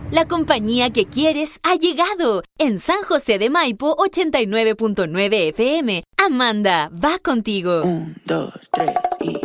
La compañía que quieres ha llegado. En San José de Maipo, 89.9 FM. Amanda, va contigo. 1, 2, 3 y...